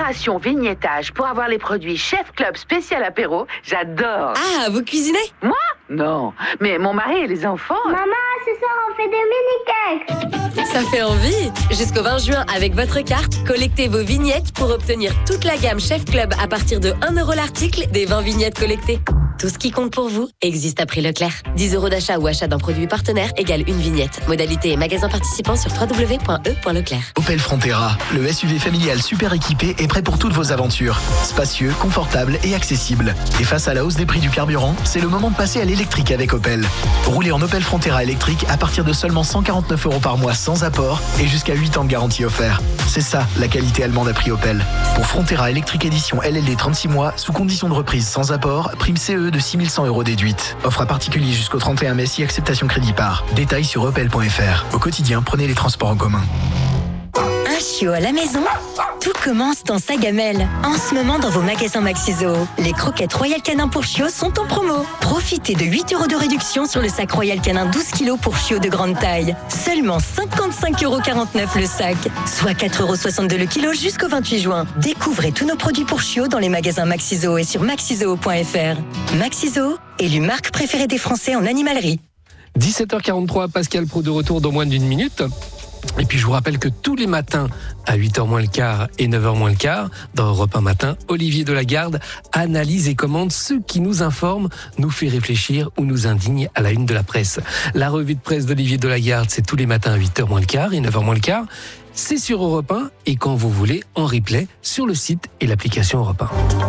Opération vignettage pour avoir les produits Chef Club spécial apéro, j'adore. Ah, vous cuisinez? Moi? Non, mais mon mari et les enfants... Maman, ce soir on fait des mini-cakes. Ça fait envie. Jusqu'au 20 juin, avec votre carte, collectez vos vignettes pour obtenir toute la gamme Chef Club à partir de 1 € l'article des 20 vignettes collectées. Tout ce qui compte pour vous existe à prix Leclerc. 10 € d'achat ou achat d'un produit partenaire égale une vignette. Modalité et magasin participant sur www.e.leclerc. Opel Frontera, le SUV familial super équipé est prêt pour toutes vos aventures. Spacieux, confortable et accessible. Et face à la hausse des prix du carburant, c'est le moment de passer à l'électrique avec Opel. Roulez en Opel Frontera électrique à partir de seulement 149 € par mois sans apport et jusqu'à 8 ans de garantie offert. C'est ça, la qualité allemande à prix Opel. Pour Frontera électrique édition LLD 36 mois, sous condition de reprise sans apport, prime CE de 6 100 € déduite. Offre à particulier jusqu'au 31 mai si acceptation crédit par. Détails sur opel.fr. Au quotidien, prenez les transports en commun. Un chiot à la maison? Tout commence dans sa gamelle. En ce moment, dans vos magasins Maxiso, les croquettes Royal Canin pour chiots sont en promo. Profitez de 8 € de réduction sur le sac Royal Canin 12 kg pour chiots de grande taille. Seulement 55,49 € le sac, soit 4,62 € le kilo jusqu'au 28 juin. Découvrez tous nos produits pour chiots dans les magasins Maxiso et sur maxiso.fr. Maxiso, élu marque préférée des Français en animalerie. 17h43, Pascal Praud de retour dans moins d'une minute. Et puis je vous rappelle que tous les matins à 8h moins le quart et 9h moins le quart, dans Europe 1 Matin, Olivier Delagarde analyse et commente ce qui nous informe, nous fait réfléchir ou nous indigne à la une de la presse. La revue de presse d'Olivier Delagarde, c'est tous les matins à 8h moins le quart et 9h moins le quart. C'est sur Europe 1 et quand vous voulez, en replay sur le site et l'application Europe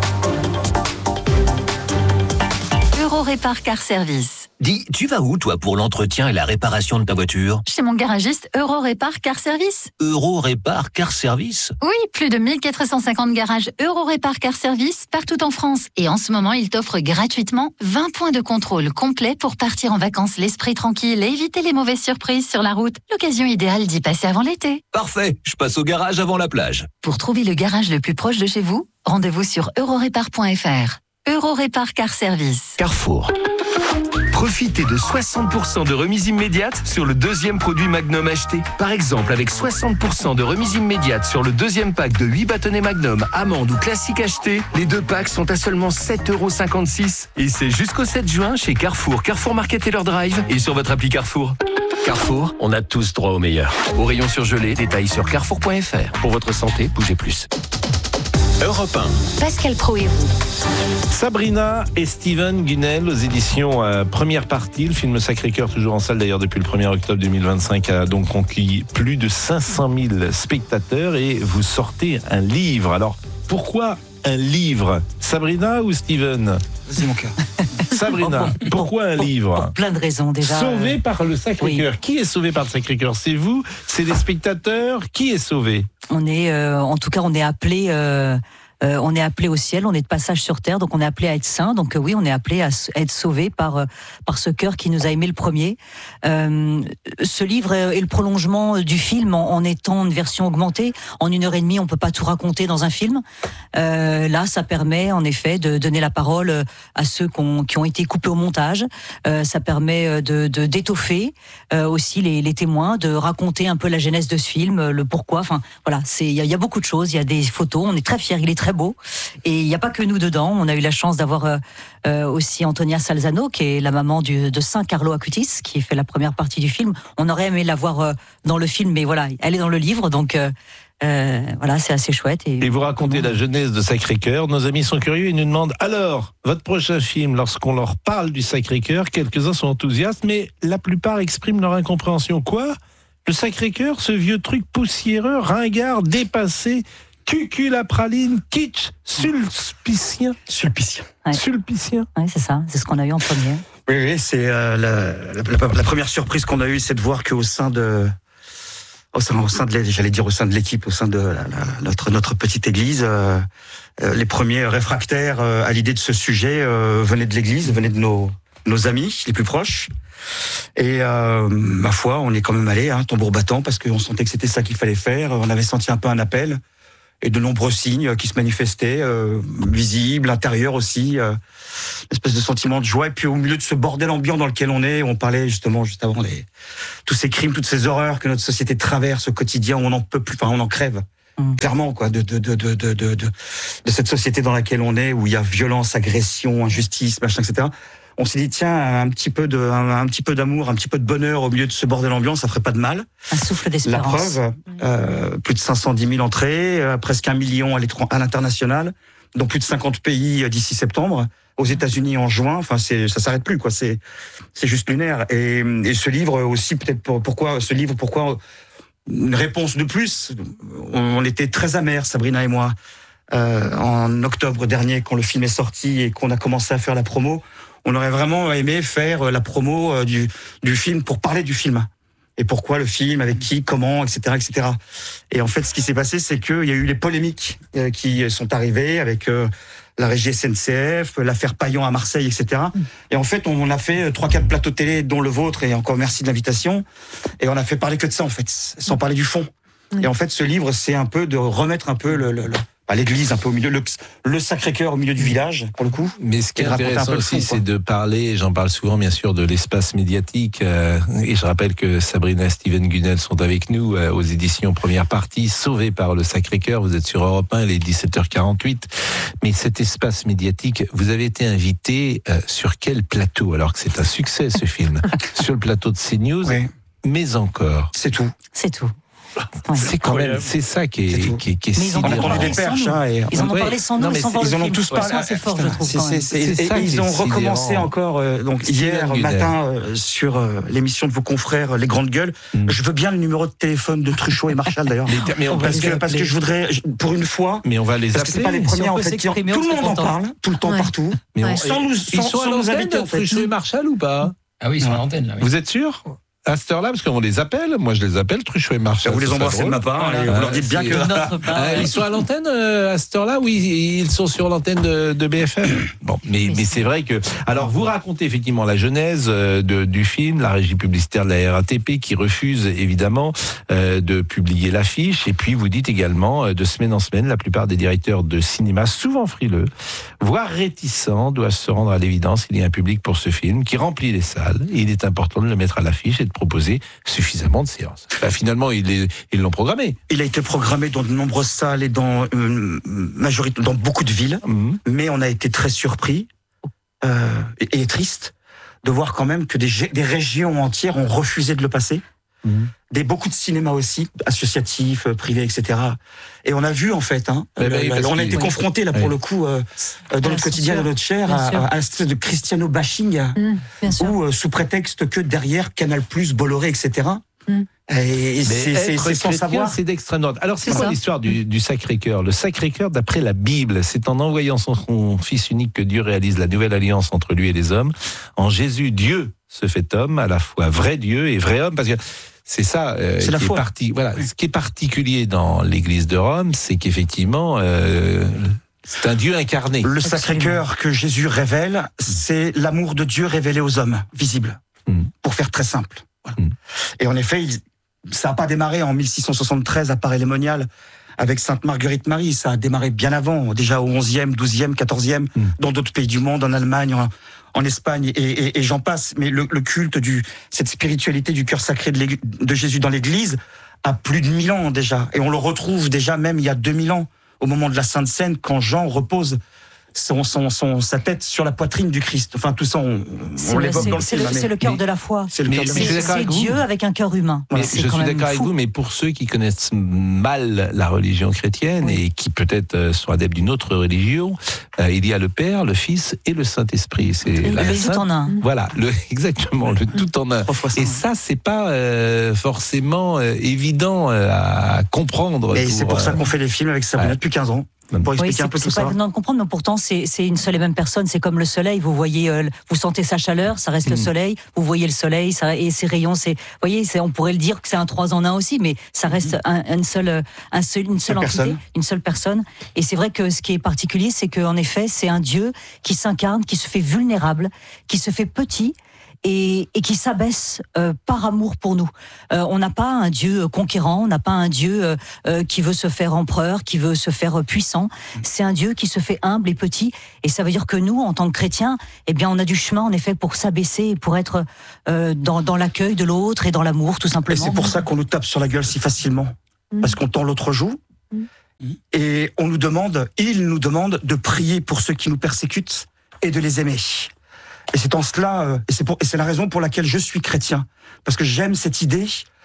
1. Eurorépar Car Service. Dis, tu vas où, toi, pour l'entretien et la réparation de ta voiture? Chez mon garagiste Eurorépar Car Service. Eurorépar Car Service? Oui, plus de 1450 garages Eurorépar Car Service partout en France. Et en ce moment, il t'offre gratuitement 20 points de contrôle complets pour partir en vacances l'esprit tranquille et éviter les mauvaises surprises sur la route. L'occasion idéale d'y passer avant l'été. Parfait, je passe au garage avant la plage. Pour trouver le garage le plus proche de chez vous, rendez-vous sur eurorépar.fr. Eurorépar Car Service. Carrefour. Profitez de 60% de remise immédiate sur le deuxième produit Magnum acheté. Par exemple, avec 60% de remise immédiate sur le deuxième pack de 8 bâtonnets Magnum, amande ou classique acheté, les deux packs sont à seulement 7,56 €. Et c'est jusqu'au 7 juin chez Carrefour, Carrefour Market et leur drive et sur votre appli Carrefour. Carrefour, on a tous droit au meilleur. Au rayon surgelé, détails sur carrefour.fr. Pour votre santé, bougez plus. Europe 1. Pascal Praud et vous. Sabrina et Steven Gunnell aux éditions Première Partie. Le film Sacré-Cœur, toujours en salle d'ailleurs depuis le 1er octobre 2025, a donc conquis plus de 500 000 spectateurs et vous sortez un livre. Alors, pourquoi un livre? Sabrina ou Steven? C'est mon cœur. Sabrina, pourquoi un livre? Pour plein de raisons déjà. Sauvé par le Sacré-Cœur. Oui. Qui est sauvé par le Sacré-Cœur? C'est vous? C'est les spectateurs? Qui est sauvé? On est, en tout cas, on est appelé au ciel, on est de passage sur terre, donc on est appelé à être saint. Donc oui, on est appelé à être sauvé par ce cœur qui nous a aimé le premier. Ce livre est le prolongement du film en étant une version augmentée. En 1h30, on peut pas tout raconter dans un film. Là, ça permet en effet de donner la parole à ceux qui ont été coupés au montage. Ça permet d'étoffer aussi les témoins, de raconter un peu la genèse de ce film, le pourquoi. Enfin voilà, il y a beaucoup de choses. Il y a des photos. On est très fiers. Il est très beau. Et il n'y a pas que nous dedans. On a eu la chance d'avoir aussi Antonia Salzano, qui est la maman de Saint Carlo Acutis, qui fait la première partie du film. On aurait aimé la voir dans le film, mais voilà, elle est dans le livre, donc voilà, c'est assez chouette. Et vous racontez la genèse de Sacré-Cœur. Nos amis sont curieux et nous demandent alors, votre prochain film, lorsqu'on leur parle du Sacré-Cœur, quelques-uns sont enthousiastes, mais la plupart expriment leur incompréhension. Quoi? Le Sacré-Cœur, ce vieux truc poussiéreux, ringard, dépassé, cuculapraline, kitsch, sulpicien. Ouais. Sulpicien. Oui, c'est ça, c'est ce qu'on a eu en premier. Oui, c'est la première surprise qu'on a eue, c'est de voir qu'au sein de l'équipe, au sein de notre petite église, les premiers réfractaires à l'idée de ce sujet venaient de l'église, venaient de nos amis les plus proches. Et ma foi, on est quand même allé, tambour battant, parce qu'on sentait que c'était ça qu'il fallait faire. On avait senti un peu un appel et de nombreux signes qui se manifestaient, visibles, intérieurs aussi, une espèce de sentiment de joie. Et puis au milieu de ce bordel ambiant dans lequel on est, on parlait justement juste avant tous ces crimes, toutes ces horreurs que notre société traverse au quotidien, où on n'en peut plus, on en crève. Clairement, quoi, de cette société dans laquelle on est, où il y a violence, agression, injustice, machin, etc. On s'est dit, tiens, un petit peu d'amour, un petit peu de bonheur au milieu de ce bordel ambiant, ça ferait pas de mal. Un souffle d'espérance. La preuve, plus de 510 000 entrées, presque 1 million à l'international, dans plus de 50 pays d'ici septembre, aux États-Unis en juin. Enfin, ça s'arrête plus, quoi. C'est juste lunaire. Et ce livre aussi, peut-être pourquoi une réponse de plus. On était très amers, Sabrina et moi, en octobre dernier, quand le film est sorti et qu'on a commencé à faire la promo. On aurait vraiment aimé faire la promo du film pour parler du film. Et pourquoi le film, avec qui, comment, etc., etc. Et en fait, ce qui s'est passé, c'est qu'il y a eu les polémiques qui sont arrivées avec la régie SNCF, l'affaire Payan à Marseille, etc. Et en fait, on a fait 3-4 plateaux télé, dont le vôtre, et encore merci de l'invitation. Et on a fait parler que de ça, en fait, sans parler du fond. Et en fait, ce livre, c'est un peu de remettre un peu l'église un peu au milieu, le Sacré-Cœur au milieu du village, pour le coup. Mais ce qui est intéressant aussi, c'est de parler, j'en parle souvent bien sûr, de l'espace médiatique. Et je rappelle que Sabrina et Steven Gunnel sont avec nous aux éditions Première Partie, Sauvés par le Sacré-Cœur. Vous êtes sur Europe 1, il est 17h48. Mais cet espace médiatique, vous avez été invité sur quel plateau? Alors que c'est un succès ce film. Sur le plateau de CNews, oui. Mais encore. C'est tout. C'est tout. C'est quand même, c'est ça qui est mais ils en ont parlé des perches, ils en ont parlé sans nous, sans voir le film. Ils en ont tous parlé. C'est fort, je trouve. Et ils ont recommencé encore, donc hier matin, sur l'émission de vos confrères, Les Grandes Gueules. Je veux bien le numéro de téléphone de Truchot et Marchal, d'ailleurs. Parce que je voudrais, pour une fois. Mais on va les appeler. Parce que c'est pas les premiers, en fait, tout le monde en parle, tout le temps, partout. Sans nous inviter, Truchot et Marchal ou pas? Ah oui, ils sont à l'antenne, là. Vous êtes sûr? À cette heure-là, parce qu'on les appelle, moi je les appelle, Truchot et Marchal. Vous les embrassez de ma part, et vous leur dites bien que... Ils sont à l'antenne à cette heure-là? Oui, ils sont sur l'antenne de BFM. Bon, mais c'est vrai que... Alors, vous racontez effectivement la genèse du film, la régie publicitaire de la RATP qui refuse évidemment de publier l'affiche, et puis vous dites également, de semaine en semaine, la plupart des directeurs de cinéma, souvent frileux, voire réticents, doivent se rendre à l'évidence qu'il y a un public pour ce film qui remplit les salles, et il est important de le mettre à l'affiche et de proposer suffisamment de séances. Finalement, ils l'ont programmé. Il a été programmé dans de nombreuses salles et dans beaucoup de villes, mais on a été très surpris et triste de voir quand même que des régions entières ont refusé de le passer. Beaucoup de cinémas aussi, associatifs, privés, etc. Et on a vu en fait, on a été confrontés là pour le coup dans notre quotidien, dans notre chair, à un espèce de Cristiano bashing, où sous prétexte que derrière Canal+, Bolloré, etc. Et c'est sans savoir. C'est d'extrême droite. Alors c'est quoi l'histoire du Sacré-Cœur? Le Sacré-Cœur, d'après la Bible, c'est en envoyant son Fils unique que Dieu réalise la nouvelle alliance entre lui et les hommes. En Jésus, Dieu se fait homme, à la fois vrai Dieu et vrai homme, parce que c'est ça c'est la foi. Voilà, ce qui est particulier dans l'Église de Rome, c'est qu'effectivement, c'est un Dieu incarné. Le Sacré-Cœur que Jésus révèle, c'est l'amour de Dieu révélé aux hommes, visible, pour faire très simple. Voilà. Et en effet, ça n'a pas démarré en 1673 à Paray-les-Moniales avec Sainte Marguerite Marie, ça a démarré bien avant, déjà au 11e, 12e, 14e, dans d'autres pays du monde, en Allemagne, en Espagne, et j'en passe. Mais le culte cette spiritualité du cœur sacré de Jésus dans l'Église a plus de 1000 ans déjà. Et on le retrouve déjà même il y a 2000 ans, au moment de la Sainte Seine, quand Jean repose sa tête sur la poitrine du Christ. Enfin, tout ça, on l'évoque dans le film. C'est le cœur de la foi. C'est Dieu avec un cœur humain. Mais je suis d'accord avec vous, mais pour ceux qui connaissent mal la religion chrétienne et qui peut-être sont adeptes d'une autre religion, il y a le Père, le Fils et le Saint-Esprit. C'est le tout en un. Voilà, exactement, le tout en un. Et ça, c'est pas forcément évident à comprendre. Et c'est pour ça qu'on fait les films avec Sabrina depuis 15 ans. Pour expliquer un peu tout ça. C'est pas évident de comprendre, mais pourtant c'est une seule et même personne. C'est comme le soleil. Vous voyez, vous sentez sa chaleur, ça reste le soleil. Vous voyez le soleil, et ses rayons. Vous voyez, on pourrait le dire que c'est un 3 en 1 aussi, mais ça reste une seule entité, une seule personne. Et c'est vrai que ce qui est particulier, c'est qu'en effet, c'est un Dieu qui s'incarne, qui se fait vulnérable, qui se fait petit. Et qui s'abaisse par amour pour nous. On n'a pas un Dieu conquérant, on n'a pas un Dieu qui veut se faire empereur, qui veut se faire puissant. C'est un Dieu qui se fait humble et petit. Et ça veut dire que nous, en tant que chrétiens, eh bien, on a du chemin, en effet, pour s'abaisser, pour être dans l'accueil de l'autre et dans l'amour, tout simplement. Et c'est pour ça qu'on nous tape sur la gueule si facilement. Parce qu'on tend l'autre joue. Et il nous demande de prier pour ceux qui nous persécutent et de les aimer. Et c'est en cela, et c'est la raison pour laquelle je suis chrétien, parce que j'aime cette idée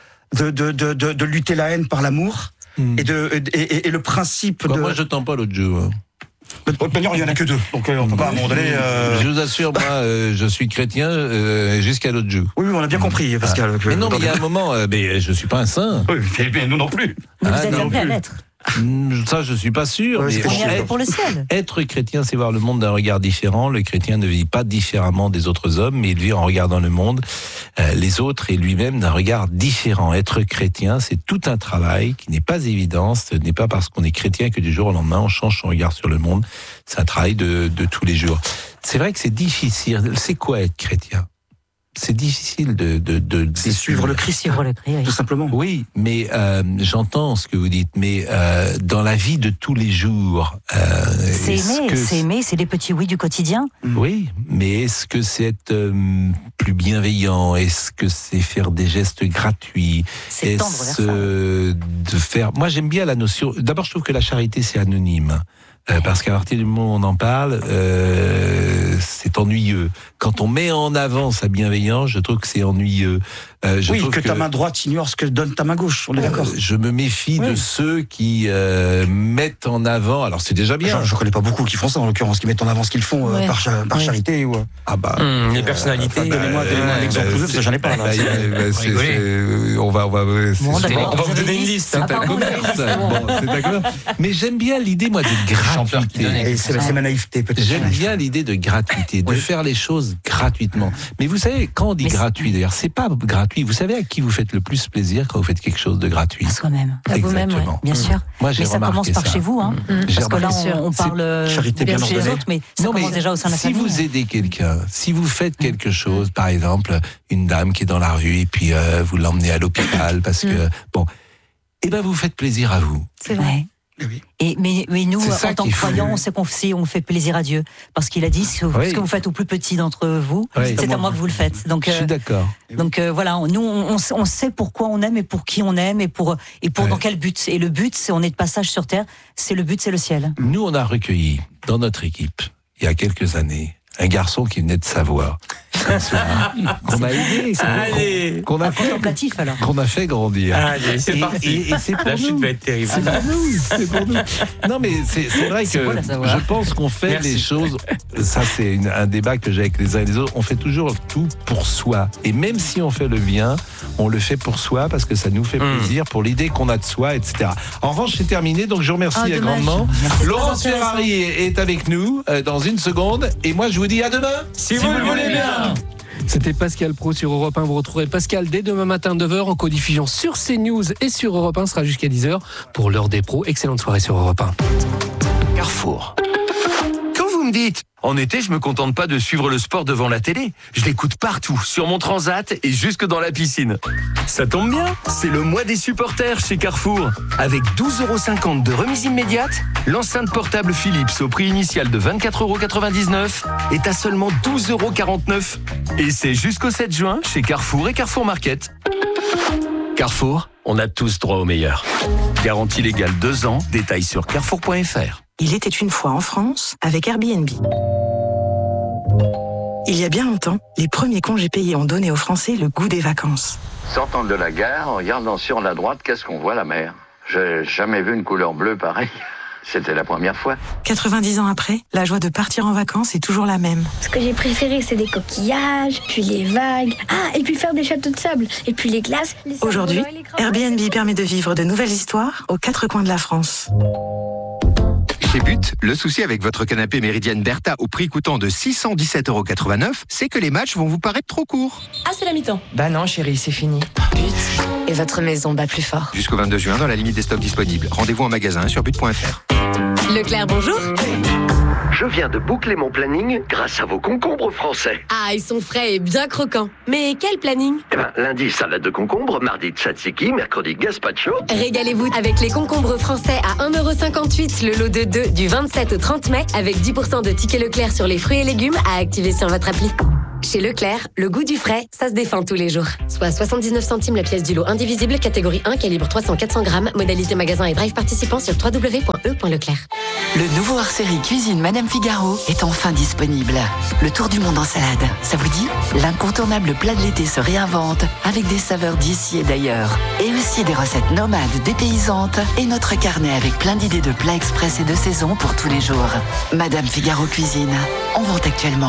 de lutter la haine par l'amour et le principe de. Moi, je tends pas l'autre jour. Il n'y en a que deux, donc on peut pas à un moment donné. Je vous assure, moi, je suis chrétien jusqu'à l'autre jour. Oui, on a bien compris, Pascal. Mais non, mais il y a un moment, mais je suis pas un saint. Oui, mais nous non plus. Mais vous êtes appelé à l'être. Ça, je suis pas sûr. Ouais, mais On est appelé pour le ciel. être chrétien, c'est voir le monde d'un regard différent. Le chrétien ne vit pas différemment des autres hommes, mais il vit en regardant le monde, les autres et lui-même d'un regard différent. Être chrétien, c'est tout un travail qui n'est pas évident. Ce n'est pas parce qu'on est chrétien que du jour au lendemain, on change son regard sur le monde. C'est un travail de tous les jours. C'est vrai que c'est difficile. C'est quoi être chrétien ? C'est difficile C'est suivre le Christ, tout simplement. Oui, mais j'entends ce que vous dites, mais dans la vie de tous les jours, c'est aimer, c'est les petits oui du quotidien. Oui, mais est-ce que c'est être plus bienveillant ? Est-ce que c'est faire des gestes gratuits ? C'est tendre vers ça. De faire. Moi, j'aime bien la notion. D'abord, je trouve que la charité c'est anonyme. Parce qu'à partir du moment où on en parle, c'est ennuyeux. Quand on met en avant sa bienveillance, je trouve que c'est ennuyeux. Oui, que ta main droite ignore ce que donne ta main gauche, on est d'accord. Je me méfie de ceux qui mettent en avant, alors c'est déjà bien. Je connais pas beaucoup qui font ça, en l'occurrence, qui mettent en avant ce qu'ils font par charité. Ou... Ah bah, les personnalités. Donnez-moi un exemple ou deux, parce que j'en ai pas. Là. On va vous donner une liste. C'est un commerce. Mais j'aime bien l'idée, moi, de gratuité. C'est ma naïveté, peut-être. J'aime bien l'idée de gratuité, de faire les choses gratuitement. Mais vous savez, quand on dit gratuit, d'ailleurs, c'est pas gratuit. Vous savez à qui vous faites le plus plaisir quand vous faites quelque chose de gratuit ? À soi-même. À vous-même, ouais. Bien sûr. Moi, j'ai mais ça commence par chez vous, hein. Parce que là, on parle charité bien chez les autres, mais ça commence déjà au sein de la famille. Si vous aidez quelqu'un, si vous faites quelque chose, par exemple, une dame qui est dans la rue et puis vous l'emmenez à l'hôpital parce que eh ben vous faites plaisir à vous. C'est vrai. Oui. Mais nous, en tant que croyants, on sait qu'on fait plaisir à Dieu. Parce qu'il a dit, ce que vous faites au plus petit d'entre vous, c'est à moi que vous le faites. Donc, je suis d'accord. Donc voilà, nous, on sait pourquoi on aime et pour qui on aime et pour dans quel but. Et le but, c'est on est de passage sur terre, c'est le ciel. Nous, on a recueilli dans notre équipe, il y a quelques années, un garçon qui venait de Savoie. Qu'on a aidé, qu'on a fait grandir. Allez, c'est parti. Et c'est pour la chute va être terrible. C'est pour nous. Non, mais c'est vrai que je pense qu'on fait les choses. Ça, c'est un débat que j'ai avec les uns et les autres. On fait toujours tout pour soi. Et même si on fait le bien, on le fait pour soi parce que ça nous fait plaisir, pour l'idée qu'on a de soi, etc. En revanche, c'est terminé. Donc, je vous remercie grandement. Laurence Ferrari est avec nous dans une seconde. Et moi, je vous dis à demain. Si vous le voulez bien. C'était Pascal Praud sur Europe 1. Vous retrouverez Pascal dès demain matin 9h en codiffusion sur CNews et sur Europe 1. Sera jusqu'à 10h pour l'heure des pros. Excellente soirée sur Europe 1. Carrefour. Quand vous me dites, en été, je me contente pas de suivre le sport devant la télé. Je l'écoute partout, sur mon transat et jusque dans la piscine. Ça tombe bien, c'est le mois des supporters chez Carrefour. Avec 12,50 € de remise immédiate, l'enceinte portable Philips au prix initial de 24,99 € est à seulement 12,49 €. Et c'est jusqu'au 7 juin chez Carrefour et Carrefour Market. Carrefour, on a tous droit au meilleur. Garantie légale 2 ans, détails sur carrefour.fr. Il était une fois en France avec Airbnb. Il y a bien longtemps, les premiers congés payés ont donné aux Français le goût des vacances. Sortant de la gare, en regardant sur la droite, qu'est-ce qu'on voit, la mer ? J'ai jamais vu une couleur bleue pareille. C'était la première fois. 90 ans après, la joie de partir en vacances est toujours la même. Ce que j'ai préféré, c'est des coquillages, puis les vagues. Ah, et puis faire des châteaux de sable, et puis les glaces. Aujourd'hui, Airbnb permet de vivre de nouvelles histoires aux 4 coins de la France. Chez But, le souci avec votre canapé Méridienne Bertha au prix coûtant de 617,89 €, c'est que les matchs vont vous paraître trop courts. Ah, c'est la mi-temps. Bah non, chérie, c'est fini. But. Et votre maison bat plus fort. Jusqu'au 22 juin, dans la limite des stocks disponibles. Rendez-vous en magasin sur but.fr. Leclerc, bonjour. Je viens de boucler mon planning grâce à vos concombres français. Ah, ils sont frais et bien croquants. Mais quel planning ? Lundi, salade de concombre, mardi, tzatziki, mercredi, gazpacho. Régalez-vous avec les concombres français à 1,58 € le lot de 2 du 27 au 30 mai avec 10% de tickets Leclerc sur les fruits et légumes à activer sur votre appli. Chez Chez Leclerc, le goût du frais, ça se défend tous les jours. Soit 79 centimes la pièce du lot indivisible, catégorie 1, calibre 300-400 grammes, modalité magasin et drive participant sur www.e.leclerc. Le nouveau hors-série Cuisine Madame Figaro est enfin disponible. Le tour du monde en salade, ça vous dit? L'incontournable plat de l'été se réinvente avec des saveurs d'ici et d'ailleurs. Et aussi des recettes nomades, dépaysantes et notre carnet avec plein d'idées de plats express et de saison pour tous les jours. Madame Figaro Cuisine, en vente actuellement.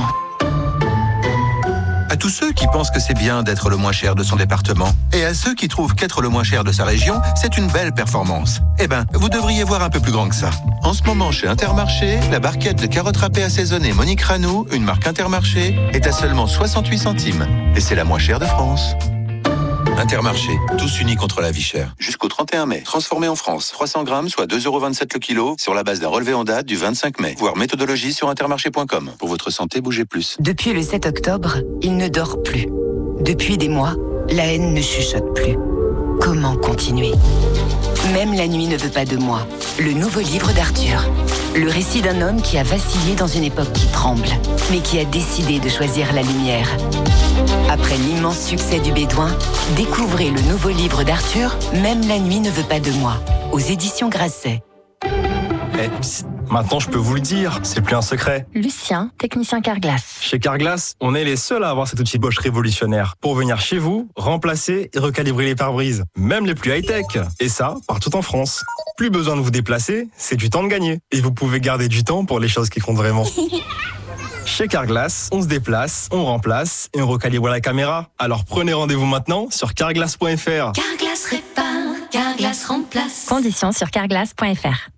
À tous ceux qui pensent que c'est bien d'être le moins cher de son département, et à ceux qui trouvent qu'être le moins cher de sa région, c'est une belle performance. Eh ben, vous devriez voir un peu plus grand que ça. En ce moment, chez Intermarché, la barquette de carottes râpées assaisonnées Monique Ranou, une marque Intermarché, est à seulement 68 centimes. Et c'est la moins chère de France. Intermarché, tous unis contre la vie chère. Jusqu'au 31 mai. Transformé en France. 300 grammes, soit 2,27 € le kilo, sur la base d'un relevé en date du 25 mai. Voir méthodologie sur intermarché.com. Pour votre santé, bougez plus. Depuis le 7 octobre, il ne dort plus. Depuis des mois, la haine ne chuchote plus. Comment continuer? Même la nuit ne veut pas de moi. Le nouveau livre d'Arthur. Le récit d'un homme qui a vacillé dans une époque qui tremble, mais qui a décidé de choisir la lumière. Après l'immense succès du Bédouin, découvrez le nouveau livre d'Arthur, Même la nuit ne veut pas de moi, aux éditions Grasset. Maintenant, je peux vous le dire, c'est plus un secret. Lucien, technicien Carglass. Chez Carglass, on est les seuls à avoir cet outil Bosch révolutionnaire pour venir chez vous, remplacer et recalibrer les pare-brises, même les plus high-tech. Et ça, partout en France. Plus besoin de vous déplacer, c'est du temps de gagner. Et vous pouvez garder du temps pour les choses qui comptent vraiment. Chez Carglass, on se déplace, on remplace et on recalibre la caméra. Alors prenez rendez-vous maintenant sur carglass.fr. Carglass répare, Carglass remplace. Conditions sur carglass.fr.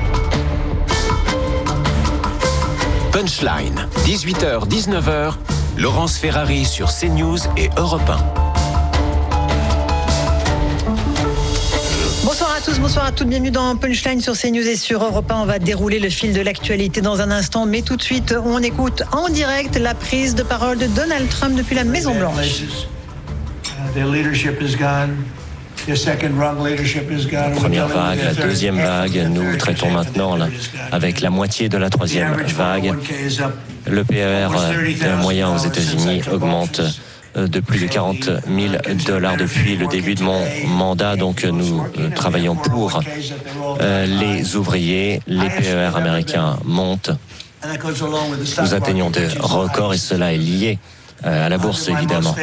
Punchline, 18h, 19h, Laurence Ferrari sur CNews et Europe 1. Bonsoir à tous, bonsoir à toutes, bienvenue dans Punchline sur CNews et sur Europe 1. On va dérouler le fil de l'actualité dans un instant, mais tout de suite, on écoute en direct la prise de parole de Donald Trump depuis la Maison-Blanche. Première vague, la deuxième vague, nous traitons maintenant avec la moitié de la troisième vague. Le PER moyen aux États-Unis augmente de plus de $40 000 depuis le début de mon mandat. Donc nous travaillons pour les ouvriers. Les PER américains montent. Nous atteignons des records et cela est lié à la bourse, évidemment.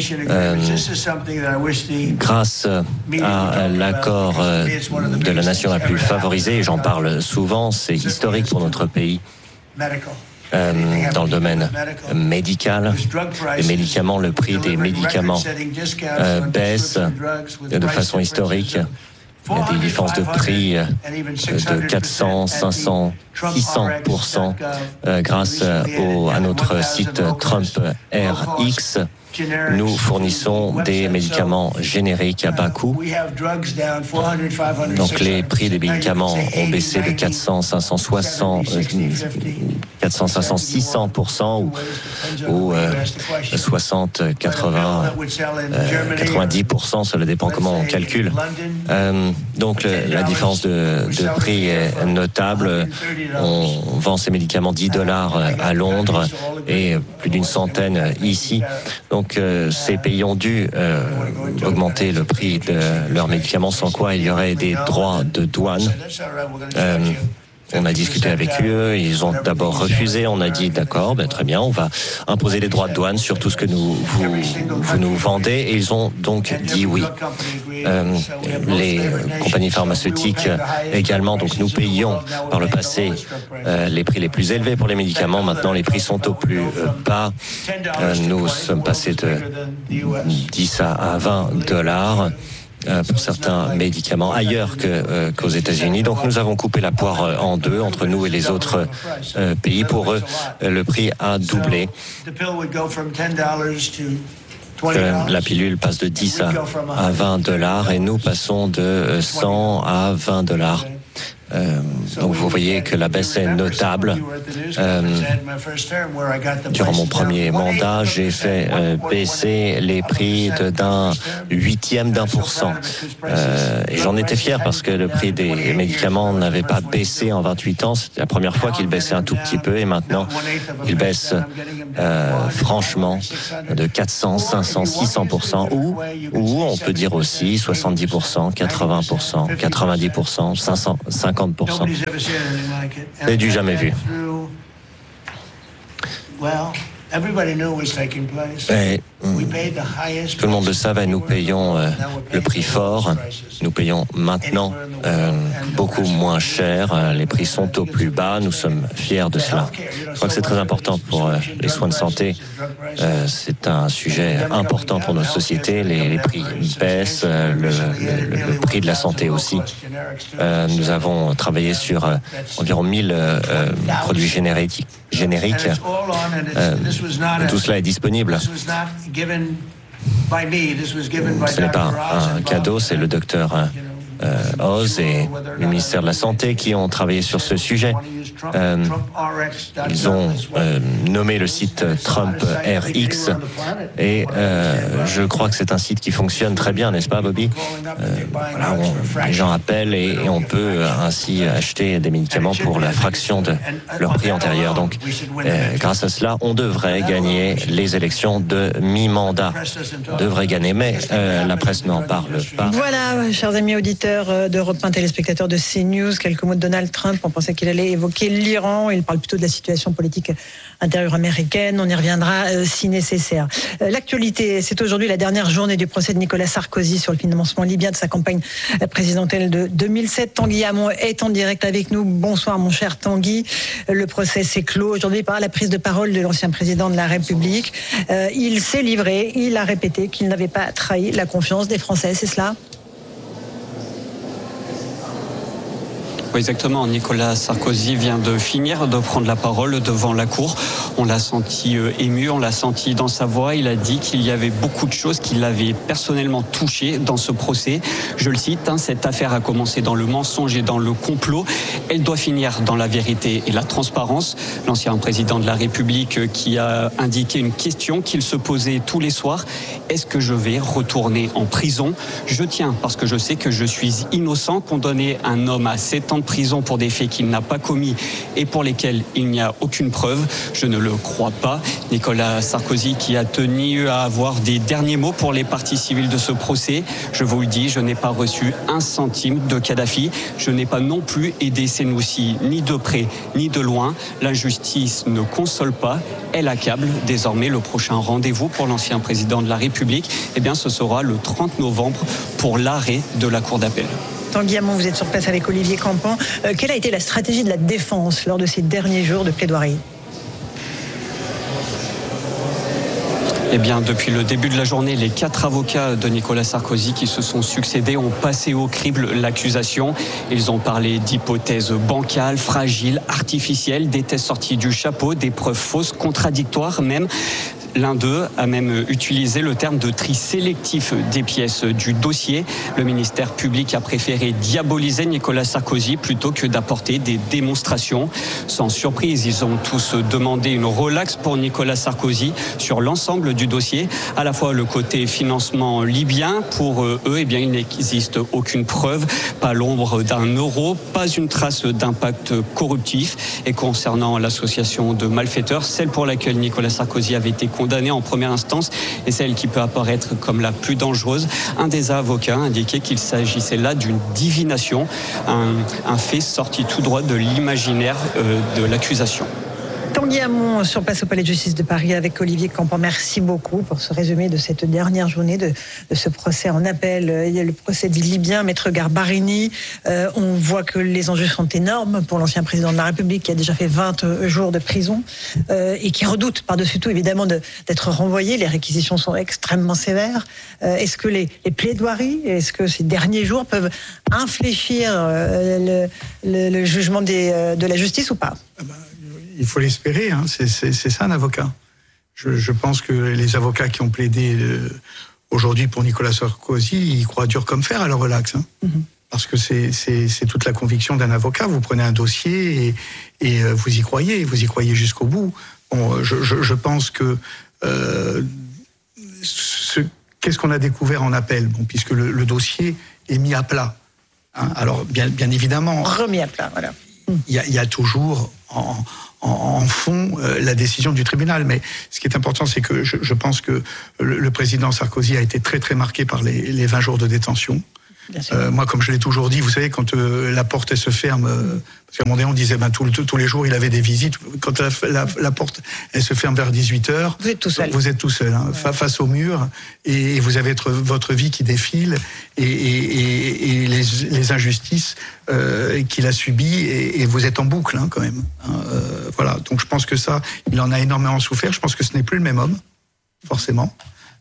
Grâce à l'accord de la nation la plus favorisée, et j'en parle souvent, c'est historique pour notre pays, dans le domaine médical. Les médicaments, le prix des médicaments baisse de façon historique. Il y a des différences de prix de 400, 500, 600% grâce à notre site Trump RX. Nous fournissons des médicaments génériques à bas coût. Donc les prix des médicaments ont baissé de 400, 500, 600% ou 60, 80, 90%, cela dépend comment on calcule. Donc la différence de prix est notable. On vend ces médicaments $10 à Londres et plus d'une centaine ici. Donc ces pays ont dû augmenter le prix de leurs médicaments, sans quoi il y aurait des droits de douane. On a discuté avec eux, ils ont d'abord refusé, on a dit d'accord, très bien, on va imposer des droits de douane sur tout ce que vous nous vendez, et ils ont donc dit oui. Les compagnies pharmaceutiques également, donc nous payions par le passé les prix les plus élevés pour les médicaments, maintenant les prix sont au plus bas, nous sommes passés de 10 à $20 pour certains médicaments ailleurs qu'aux États-Unis. Donc nous avons coupé la poire en deux entre nous et les autres pays. Pour eux, le prix a doublé. La pilule passe de 10 à $20 et nous passons de 100 à $20 Donc vous voyez que la baisse est notable. Durant mon premier mandat, j'ai fait baisser les prix d'un 1/8%. Et j'en étais fier parce que le prix des médicaments n'avait pas baissé en 28 ans. C'était la première fois qu'il baissait un tout petit peu et maintenant il baisse franchement de 400, 500, 600% ou on peut dire aussi 70%, 80%, 90%, 500, 50%. C'est du jamais vu. Et, tout le monde le savait, nous payons le prix fort, nous payons maintenant beaucoup moins cher, les prix sont au plus bas, nous sommes fiers de cela. Je crois que c'est très important pour les soins de santé, c'est un sujet important pour nos sociétés, les prix baissent, le prix de la santé aussi. Nous avons travaillé sur environ 1000 produits génériques. Tout cela est disponible. Ce n'est pas un cadeau, c'est le docteur Oz et le ministère de la Santé qui ont travaillé sur ce sujet. Ils ont nommé le site Trump RX et je crois que c'est un site qui fonctionne très bien, n'est-ce pas, Bobby? Voilà, les gens appellent et on peut ainsi acheter des médicaments pour la fraction de leur prix antérieur. Donc, grâce à cela, on devrait gagner les élections de mi-mandat. On devrait gagner, mais la presse n'en parle pas. Voilà, chers amis auditeurs d'Europe 1, téléspectateurs de CNews, quelques mots de Donald Trump. On pensait qu'il allait évoquer l'Iran. Il parle plutôt de la situation politique intérieure américaine. On y reviendra si nécessaire. L'actualité, c'est aujourd'hui la dernière journée du procès de Nicolas Sarkozy sur le financement libyen de sa campagne présidentielle de 2007. Tanguy Hamon est en direct avec nous. Bonsoir mon cher Tanguy. Le procès s'est clos aujourd'hui par la prise de parole de l'ancien président de la République. Il s'est livré, il a répété qu'il n'avait pas trahi la confiance des Français, c'est cela ? Oui, exactement. Nicolas Sarkozy vient de finir de prendre la parole devant la Cour. On l'a senti ému, on l'a senti dans sa voix. Il a dit qu'il y avait beaucoup de choses qui l'avaient personnellement touché dans ce procès. Je le cite, cette affaire a commencé dans le mensonge et dans le complot. Elle doit finir dans la vérité et la transparence. L'ancien président de la République qui a indiqué une question qu'il se posait tous les soirs. Est-ce que je vais retourner en prison ? Je tiens parce que je sais que je suis innocent. Condamner un homme à 7 ans de prison pour des faits qu'il n'a pas commis et pour lesquels il n'y a aucune preuve, je ne le crois pas. Nicolas Sarkozy qui a tenu à avoir des derniers mots pour les parties civiles de ce procès. Je vous le dis, je n'ai pas reçu un centime de Kadhafi. Je n'ai pas non plus aidé Senoussi, ni de près ni de loin. L'injustice ne console pas, elle accable. Désormais, le prochain rendez-vous pour l'ancien président de la République, ce sera le 30 novembre pour l'arrêt de la Cour d'appel. Tanguy Hamon, vous êtes sur place avec Olivier Campan. Quelle a été la stratégie de la défense lors de ces derniers jours de plaidoirie ? Depuis le début de la journée, les 4 avocats de Nicolas Sarkozy qui se sont succédés ont passé au crible l'accusation. Ils ont parlé d'hypothèses bancales, fragiles, artificielles, des tests sortis du chapeau, des preuves fausses, contradictoires même. L'un d'eux a même utilisé le terme de tri sélectif des pièces du dossier. Le ministère public a préféré diaboliser Nicolas Sarkozy plutôt que d'apporter des démonstrations. Sans surprise, ils ont tous demandé une relaxe pour Nicolas Sarkozy sur l'ensemble du dossier. À la fois le côté financement libyen, pour eux, il n'existe aucune preuve, pas l'ombre d'un euro, pas une trace d'impact corruptif. Et concernant l'association de malfaiteurs, celle pour laquelle Nicolas Sarkozy avait été condamné en première instance et celle qui peut apparaître comme la plus dangereuse. Un des avocats a indiqué qu'il s'agissait là d'une divination, un fait sorti tout droit de l'imaginaire de l'accusation. Tanguy Hamon sur place au Palais de Justice de Paris avec Olivier Campan. Merci beaucoup pour ce résumé de cette dernière journée de ce procès en appel. Il y a le procès du Libyen, Maître Garbarini. On voit que les enjeux sont énormes pour l'ancien président de la République qui a déjà fait 20 jours de prison et qui redoute par-dessus tout évidemment d'être renvoyé. Les réquisitions sont extrêmement sévères. Est-ce que les plaidoiries, est-ce que ces derniers jours peuvent infléchir le jugement de la justice ou pas ? Il faut l'espérer, c'est ça un avocat. Je pense que les avocats qui ont plaidé aujourd'hui pour Nicolas Sarkozy, ils croient dur comme fer à leur relax. parce que c'est toute la conviction d'un avocat. Vous prenez un dossier et vous y croyez jusqu'au bout. Bon, je pense que qu'est-ce qu'on a découvert en appel, bon, puisque le dossier est mis à plat. Hein, alors bien évidemment, remis à plat, voilà. Il y a toujours en fond la décision du tribunal, mais ce qui est important, c'est que je pense que le président Sarkozy a été très très marqué par les 20 jours de détention. Moi, comme je l'ai toujours dit, vous savez, quand la porte elle se ferme, parce qu'à un moment donné on disait tous les jours il avait des visites, quand la porte elle se ferme vers 18h, vous êtes tout seul. Vous êtes tout seul, hein, face au mur, et vous avez votre vie qui défile, et les injustices qu'il a subies, et vous êtes en boucle hein, quand même. Hein, voilà, donc je pense que ça, il en a énormément souffert. Je pense que ce n'est plus le même homme, forcément.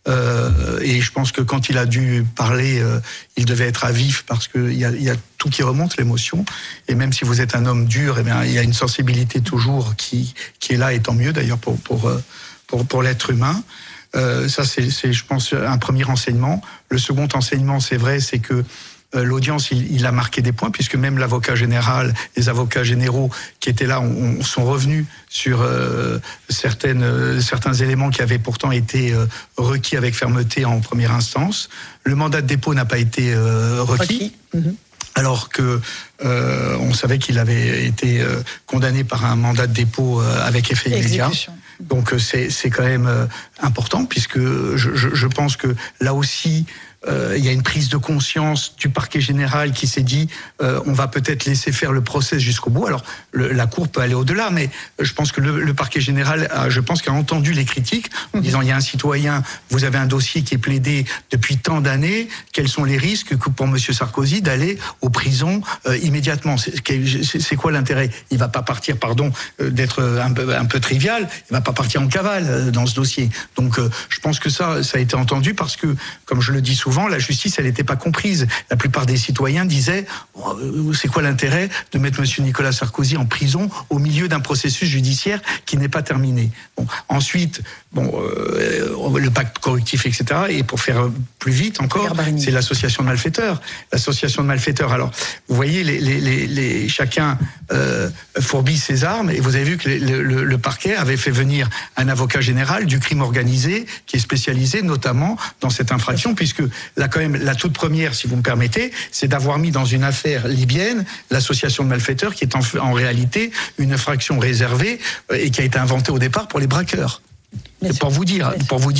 Et je pense que quand il a dû parler, il devait être à vif, parce qu'il y a tout qui remonte, l'émotion. Et même si vous êtes un homme dur, eh bien, il y a une sensibilité toujours qui est là, et tant mieux d'ailleurs pour l'être humain. Ça, c'est, je pense, un premier enseignement. Le second enseignement, c'est vrai, c'est que l'audience, il a marqué des points, puisque même l'avocat général, les avocats généraux qui étaient là sont revenus sur certains éléments qui avaient pourtant été requis avec fermeté en première instance. Le mandat de dépôt n'a pas été requis. Alors que on savait qu'il avait été condamné par un mandat de dépôt avec effet immédiat. Donc c'est quand même important, puisque je pense que là aussi il y a une prise de conscience du parquet général qui s'est dit on va peut-être laisser faire le procès jusqu'au bout. Alors la Cour peut aller au-delà, mais je pense que le parquet général a entendu les critiques en disant il y a un citoyen, vous avez un dossier qui est plaidé depuis tant d'années, quels sont les risques que pour Monsieur Sarkozy d'aller aux prisons immédiatement? C'est quoi l'intérêt? Il va pas partir, pardon d'être un peu trivial, il va pas partir en cavale dans ce dossier. Donc je pense que ça a été entendu, parce que, comme je le dis souvent, la justice, elle n'était pas comprise. La plupart des citoyens disaient c'est quoi l'intérêt de mettre Monsieur Nicolas Sarkozy en prison au milieu d'un processus judiciaire qui n'est pas terminé. Bon, ensuite, le pacte correctif, etc. Et pour faire plus vite encore, c'est l'association de malfaiteurs. L'association de malfaiteurs. Alors, vous voyez, chacun fourbit ses armes, et vous avez vu que le parquet avait fait venir un avocat général du crime organisé qui est spécialisé notamment dans cette infraction, puisque là, quand même, la toute première, si vous me permettez, c'est d'avoir mis dans une affaire libyenne l'association de malfaiteurs, qui est en réalité une infraction réservée et qui a été inventée au départ pour les braqueurs. Pour vous dire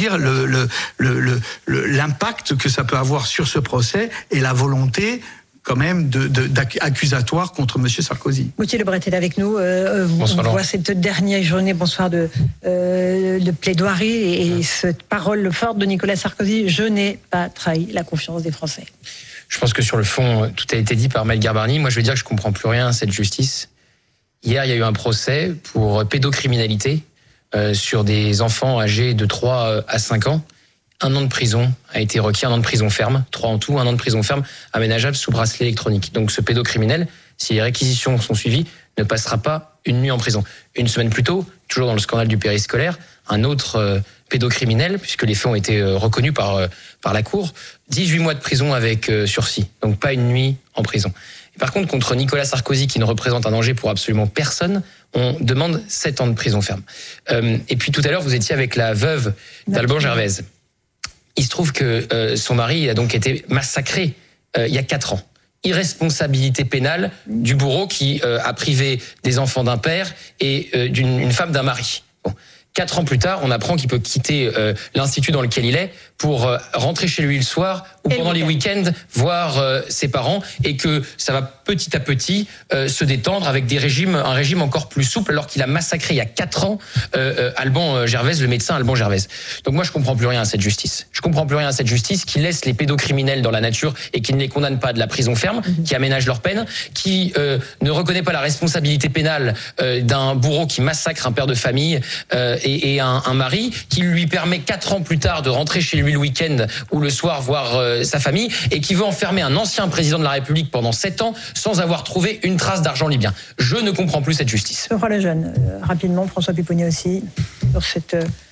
l'impact que ça peut avoir sur ce procès, et la volonté quand même accusatoire contre M. Sarkozy. Gauthier Lebret est avec nous. On voit cette dernière journée, de plaidoirie, et cette parole forte de Nicolas Sarkozy: je n'ai pas trahi la confiance des Français. Je pense que sur le fond, tout a été dit par Maëlle Garbarny. Moi, je veux dire que je comprends plus rien à cette justice. Hier, il y a eu un procès pour pédocriminalité sur des enfants âgés de 3 à 5 ans. 1 an de prison a été requis, 1 an de prison ferme, 3 en tout, 1 an de prison ferme aménageable sous bracelet électronique. Donc ce pédocriminel, si les réquisitions sont suivies, ne passera pas une nuit en prison. Une semaine plus tôt, toujours dans le scandale du périscolaire, un autre pédocriminel, puisque les faits ont été reconnus par la Cour, 18 mois de prison avec sursis, donc pas une nuit en prison. Et par contre, contre Nicolas Sarkozy, qui ne représente un danger pour absolument personne, on demande 7 ans de prison ferme. Et puis tout à l'heure, vous étiez avec la veuve d'Alban Gervaise. Il se trouve que son mari a donc été massacré il y a 4 ans. Irresponsabilité pénale du bourreau qui a privé des enfants d'un père et d'une femme d'un mari. Bon. 4 ans plus tard, on apprend qu'il peut quitter l'institut dans lequel il est pour rentrer chez lui le soir ou pendant les week-ends voir ses parents, et que ça va petit à petit se détendre avec un régime encore plus souple, alors qu'il a massacré il y a 4 ans Alban Gervaise, le médecin Alban Gervaise. Donc moi, je comprends plus rien à cette justice. Je comprends plus rien à cette justice qui laisse les pédocriminels dans la nature et qui ne les condamne pas de la prison ferme, qui aménage leur peine, qui ne reconnaît pas la responsabilité pénale d'un bourreau qui massacre un père de famille et un mari, qui lui permet 4 ans plus tard de rentrer chez lui le week-end ou le soir voir sa famille, et qui veut enfermer un ancien président de la République pendant 7 ans sans avoir trouvé une trace d'argent libyen. Je ne comprends plus cette justice. Laurent Lejeune, rapidement, François Pupponi aussi, sur cette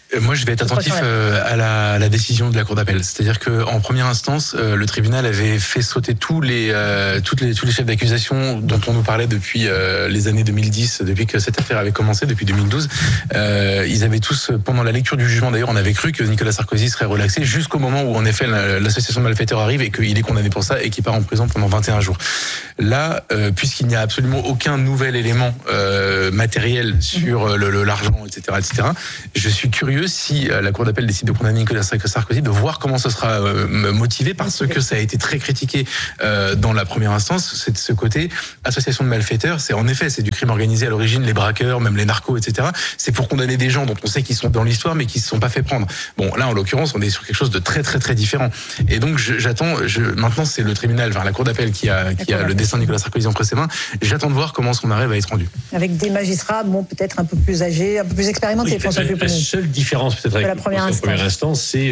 Moi, je vais être attentif à la décision de la Cour d'appel. C'est-à-dire qu'en première instance, le tribunal avait fait sauter tous les chefs d'accusation dont on nous parlait depuis les années 2010, depuis que cette affaire avait commencé, depuis 2012. Ils avaient tous, pendant la lecture du jugement d'ailleurs, on avait cru que Nicolas Sarkozy serait relaxé jusqu'au moment où, en effet, l'association de malfaiteurs arrive et qu'il est condamné pour ça et qu'il part en prison pendant 21 jours. Là, puisqu'il n'y a absolument aucun nouvel élément matériel sur l'argent, etc., je suis curieux si la Cour d'appel décide de condamner Nicolas Sarkozy, de voir comment ce sera motivé, parce que ça a été très critiqué dans la première instance, c'est de ce côté association de malfaiteurs, c'est du crime organisé à l'origine, les braqueurs, même les narcos, etc. C'est pour condamner des gens dont on sait qu'ils sont dans l'histoire mais qui se sont pas fait prendre. Bon, là en l'occurrence, on est sur quelque chose de très très très différent. Et donc maintenant c'est le tribunal, la Cour d'appel qui a le destin de Nicolas Sarkozy entre ses mains. J'attends de voir comment son arrêt va être rendu. Avec des magistrats, peut-être un peu plus âgés, un peu plus expérimentés. La seule différence peut-être avec la première instance, c'est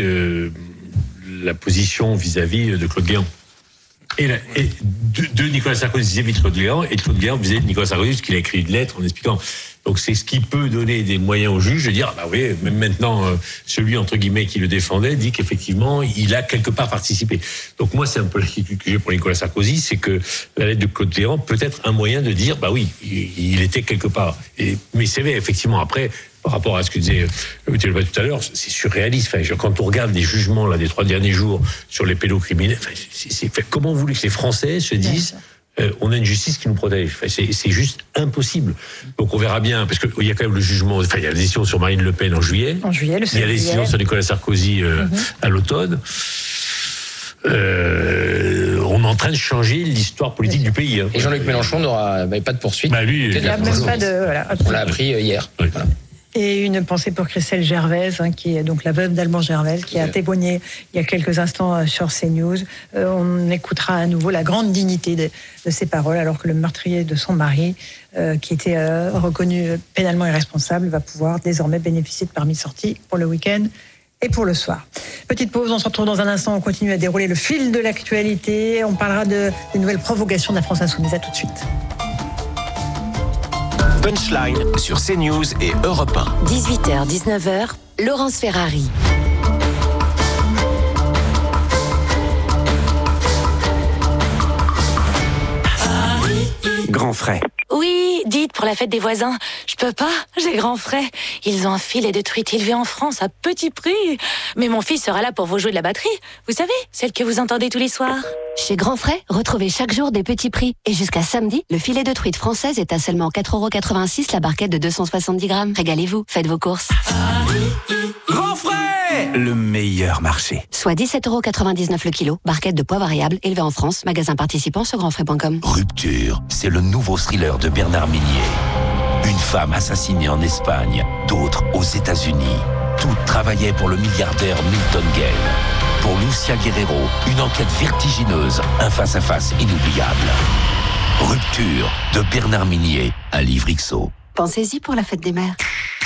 la position vis-à-vis de Claude Guéant. Et de Nicolas Sarkozy vis-à-vis de Claude Guéant, et de Claude Guéant vis-à-vis de Nicolas Sarkozy, parce qu'il a écrit une lettre en expliquant. Donc c'est ce qui peut donner des moyens au juge de dire, oui, même maintenant, celui entre guillemets qui le défendait dit qu'effectivement il a quelque part participé. Donc moi c'est un peu l'inquiétude que j'ai pour Nicolas Sarkozy, c'est que la lettre de Claude Guéant peut être un moyen de dire, oui, il était quelque part. Mais c'est vrai, effectivement, après, par rapport à ce que disait tout à l'heure, c'est surréaliste. Quand on regarde les jugements des 3 derniers jours sur les pédocriminels, comment vous voulez que les Français se disent on a une justice qui nous protège. C'est juste impossible. Donc on verra bien, parce qu'il y a quand même le jugement, il y a la décision sur Marine Le Pen en juillet. Il y a la décision sur Nicolas Sarkozy à l'automne. On est en train de changer l'histoire politique du pays. Et Jean-Luc Mélenchon n'aura pas de poursuite. Il n'y a même pas de... On l'a appris hier. Oui. Voilà. Et une pensée pour Christelle Gervaise, qui est donc la veuve d'Alban Gervaise, qui a témoigné il y a quelques instants sur CNews. On écoutera à nouveau la grande dignité de ses paroles, alors que le meurtrier de son mari, qui était reconnu pénalement irresponsable, va pouvoir désormais bénéficier de permis de sortie pour le week-end et pour le soir. Petite pause, on se retrouve dans un instant, on continue à dérouler le fil de l'actualité. On parlera des nouvelles provocations de la France Insoumise. À tout de suite. Punchline sur CNews et Europe 1. 18h, 19h, Laurence Ferrari. Grand frais. Oui, dites, pour la fête des voisins. Je peux pas, j'ai grand frais. Ils ont un filet de truite élevé en France à petit prix. Mais mon fils sera là pour vous jouer de la batterie. Vous savez, celle que vous entendez tous les soirs. Chez Grand Frais, retrouvez chaque jour des petits prix. Et jusqu'à samedi, le filet de truite française est à seulement 4,86 € la barquette de 270 grammes. Régalez-vous, faites vos courses. Grand frais, le meilleur marché. Soit 17,99 € le kilo. Barquette de poids variable, élevée en France. Magasin participant sur grandfrais.com. Rupture, c'est le nouveau thriller de Bernard Minier. Une femme assassinée en Espagne, d'autres aux États-Unis. Toutes travaillaient pour le milliardaire Milton Gale. Pour Lucia Guerrero, une enquête vertigineuse, un face-à-face inoubliable. Rupture de Bernard Minier, un livre XO. Pensez-y pour la fête des mères.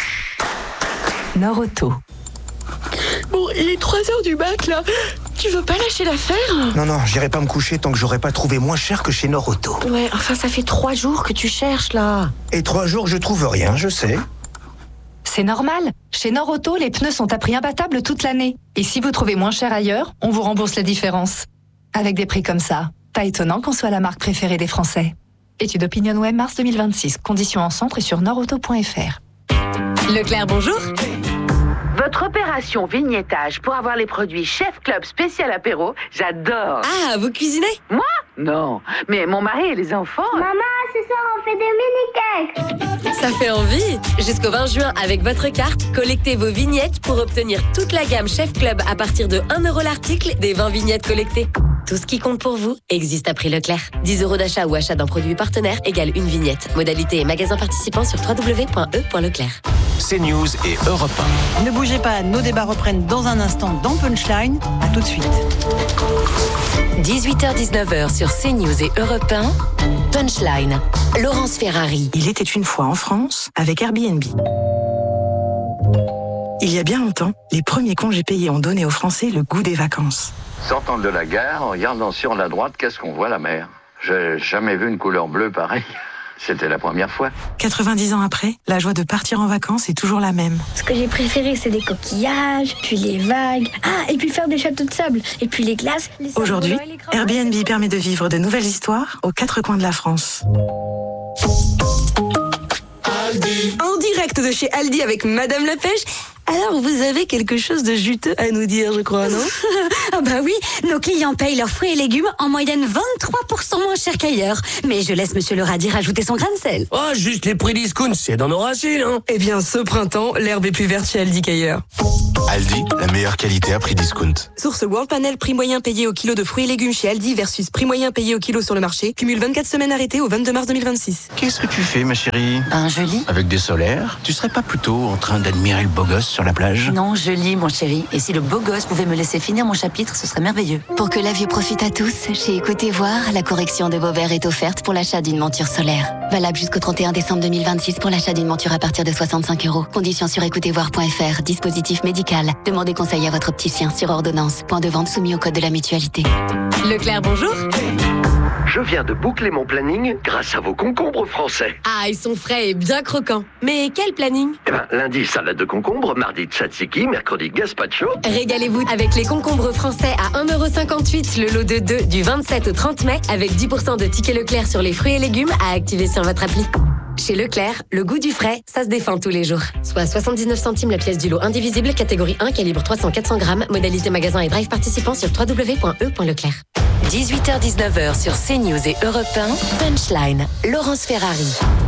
Norauto. Bon, il est 3h du mat, là. Tu veux pas lâcher l'affaire ? Non, j'irai pas me coucher tant que j'aurai pas trouvé moins cher que chez Norauto. Ouais, enfin, ça fait 3 jours que tu cherches, là. Et 3 jours, je trouve rien, je sais. C'est normal. Chez Norauto, les pneus sont à prix imbattable toute l'année. Et si vous trouvez moins cher ailleurs, on vous rembourse la différence. Avec des prix comme ça, pas étonnant qu'on soit la marque préférée des Français. Étude OpinionWay mars 2026. Conditions en centre et sur norauto.fr. Leclerc, bonjour. Votre opération vignettage pour avoir les produits Chef Club spécial apéro, j'adore. Ah, vous cuisinez ? Moi ? Non, mais mon mari et les enfants... Maman, ce soir on fait des mini-cakes. Ça fait envie. Jusqu'au 20 juin, avec votre carte, collectez vos vignettes pour obtenir toute la gamme Chef Club à partir de 1 € l'article des 20 vignettes collectées. Tout ce qui compte pour vous existe à prix Leclerc. 10 € d'achat ou achat d'un produit partenaire égale une vignette. Modalité et magasin participant sur www.e.leclerc. CNews et Europe 1. Ne bougez pas, nos débats reprennent dans un instant dans Punchline. À tout de suite. 18h-19h sur CNews et Europe 1. Punchline. Laurence Ferrari. Il était une fois en France avec Airbnb. Il y a bien longtemps, les premiers congés payés ont donné aux Français le goût des vacances. Sortant de la gare, en regardant sur la droite, qu'est-ce qu'on voit, la mer ? J'ai jamais vu une couleur bleue pareille. C'était la première fois. 90 ans après, la joie de partir en vacances est toujours la même. Ce que j'ai préféré, c'est les coquillages, puis les vagues. Ah, et puis faire des châteaux de sable. Et puis les glaces. Aujourd'hui, Airbnb permet de vivre de nouvelles histoires aux quatre coins de la France. Aldi. En direct de chez Aldi avec Madame la Pêche. Alors, vous avez quelque chose de juteux à nous dire, je crois, non? Ah bah oui, nos clients payent leurs fruits et légumes en moyenne 23% moins cher qu'ailleurs. Mais je laisse Monsieur le radis rajouter son grain de sel. Oh, juste les prix discount, c'est dans nos racines, hein. Eh bien, ce printemps, l'herbe est plus verte chez Aldi qu'ailleurs. Aldi, la meilleure qualité à prix discount. Source World Panel, prix moyen payé au kilo de fruits et légumes chez Aldi versus prix moyen payé au kilo sur le marché. Cumule 24 semaines arrêtées au 22 mars 2026. Qu'est-ce que tu fais, ma chérie? Je lis. Avec des solaires? Tu serais pas plutôt en train d'admirer le beau gosse sur la plage? Non, je lis, mon chéri. Et si le beau gosse pouvait me laisser finir mon chapitre, ce serait merveilleux. Pour que la vue profite à tous, chez Écoutez Voir, la correction de vos verres est offerte pour l'achat d'une monture solaire. Valable jusqu'au 31 décembre 2026 pour l'achat d'une monture à partir de 65 €. Conditions sur écoutezvoir.fr. Dispositif médical. Demandez conseil à votre opticien sur ordonnance. Point de vente soumis au code de la mutualité. Leclerc, bonjour. Je viens de boucler mon planning grâce à vos concombres français. Ah, ils sont frais et bien croquants. Mais quel planning? Lundi, salade de concombre, mardi, tzatziki, mercredi, gazpacho. Régalez-vous avec les concombres français à 1,58 €, le lot de 2 du 27 au 30 mai, avec 10% de tickets Leclerc sur les fruits et légumes à activer sur votre appli. Chez Leclerc, le goût du frais, ça se défend tous les jours. Soit 79 centimes la pièce du lot indivisible, catégorie 1, calibre 300-400 grammes, modalité magasin et drive participant sur www.e.leclerc. 18h-19h sur CNews et Europe 1, Punchline, Laurence Ferrari.